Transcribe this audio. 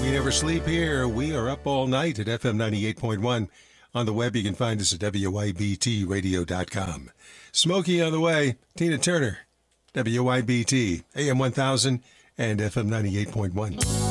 We never sleep here. We are up all night at FM 98.1. On the web, you can find us at WYBTradio.com. Smokey on the way. Tina Turner, WYBT, AM 1000 and FM 98.1.